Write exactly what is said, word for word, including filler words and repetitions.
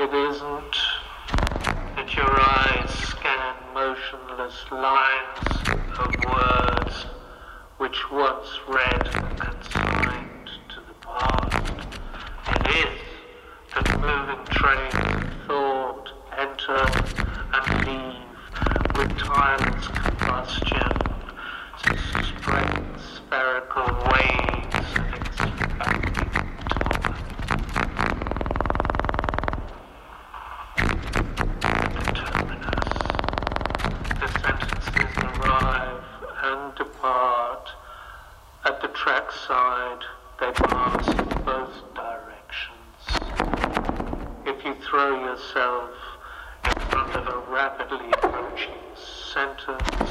It isn't that your eyes scan motionless lines of words which once read and consigned to the past. It is that moving trains of thought enter and leave with tireless combustion, spreading spherical waves of expanding time. The terminus. The sentences arrive and depart. At the trackside, they pass in both directions. If you throw yourself in front of a rapidly approaching sentence,